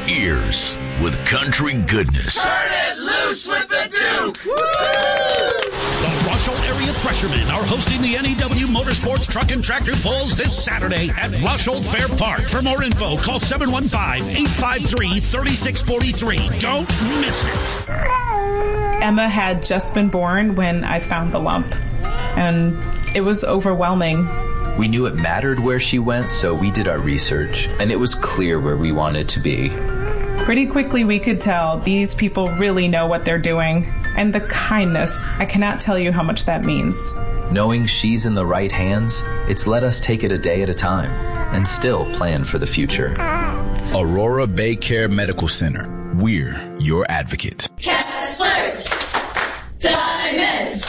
ears with country goodness. Turn it loose with the Duke! Woo! The Washoe area Threshermen are hosting the NEW Motorsports Truck and Tractor Pulls this Saturday at Washoe Fair Park. For more info, call 715-853-3643. Don't miss it. Emma had just been born when I found the lump, and it was overwhelming. We knew it mattered where she went, so we did our research, and it was clear where we wanted to be. Pretty quickly we could tell these people really know what they're doing. And the kindness, I cannot tell you how much that means. Knowing she's in the right hands, it's let us take it a day at a time and still plan for the future. Aurora Bay Care Medical Center. We're your advocate. Kessler's Diamonds.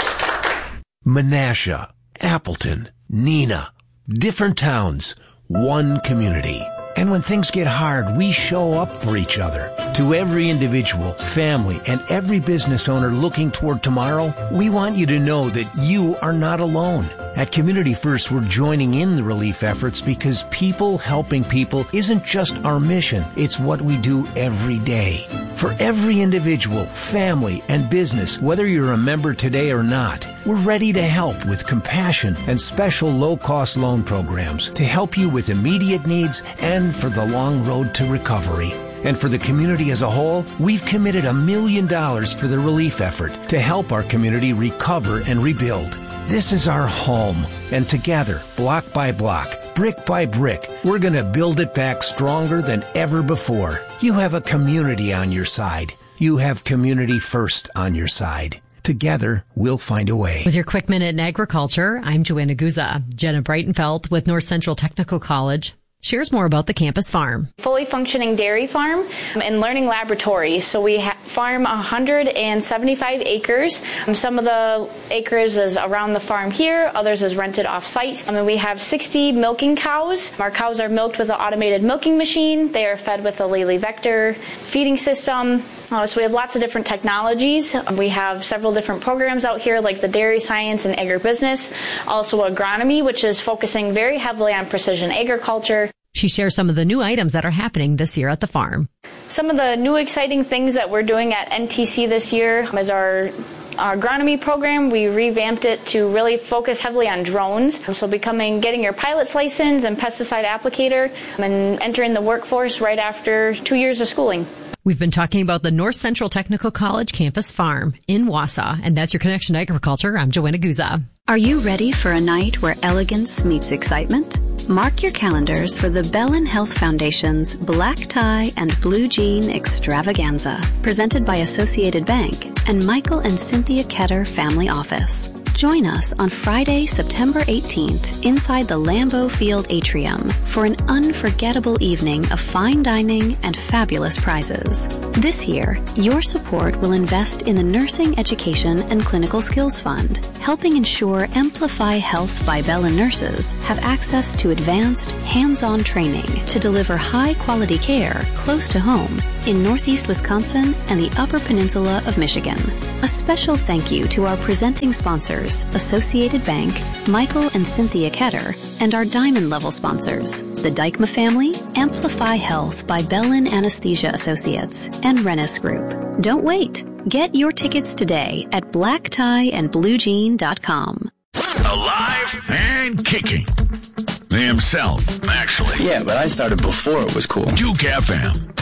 Menasha, Appleton, Neenah. Different towns, one community. And when things get hard, we show up for each other. To every individual, family, and every business owner looking toward tomorrow, we want you to know that you are not alone. At Community First, we're joining in the relief efforts because people helping people isn't just our mission, it's what we do every day. For every individual, family, and business, whether you're a member today or not, we're ready to help with compassion and special low-cost loan programs to help you with immediate needs and for the long road to recovery. And for the community as a whole, we've committed $1 million for the relief effort to help our community recover and rebuild. This is our home, and together, block by block, brick by brick, we're going to build it back stronger than ever before. You have a community on your side. You have Community First on your side. Together, we'll find a way. With your quick minute in agriculture, I'm Joanna Guza. Jenna Breitenfeld with North Central Technical College shares more about the campus farm. Fully functioning dairy farm and learning laboratory. So we farm 175 acres. Some of the acres is around the farm here, others is rented off site. And we have 60 milking cows. Our cows are milked with an automated milking machine. They are fed with a Lely Vector feeding system. So we have lots of different technologies. We have several different programs out here like the dairy science and agribusiness. Also agronomy, which is focusing very heavily on precision agriculture. She shares some of the new items that are happening this year at the farm. Some of the new exciting things that we're doing at NTC this year is our agronomy program. We revamped it to really focus heavily on drones. So getting your pilot's license and pesticide applicator and entering the workforce right after 2 years of schooling. We've been talking about the North Central Technical College campus farm in Wausau, and that's your Connection to Agriculture. I'm Joanna Guza. Are you ready for a night where elegance meets excitement? Mark your calendars for the Bellin Health Foundation's Black Tie and Blue Jean Extravaganza, presented by Associated Bank and Michael and Cynthia Ketter Family Office. Join us on Friday, September 18th inside the Lambeau Field Atrium for an unforgettable evening of fine dining and fabulous prizes. This year, your support will invest in the Nursing Education and Clinical Skills Fund, helping ensure Amplify Health by Bellin nurses have access to advanced, hands-on training to deliver high-quality care close to home in Northeast Wisconsin and the Upper Peninsula of Michigan. A special thank you to our presenting sponsors, Associated Bank, Michael and Cynthia Ketter, and our Diamond Level sponsors, the Dykma Family, Amplify Health by Bellin Anesthesia Associates, and Rennis Group. Don't wait. Get your tickets today at blacktieandbluejean.com. Alive and kicking. Himself, actually. Yeah, but I started before it was cool. Duke FM.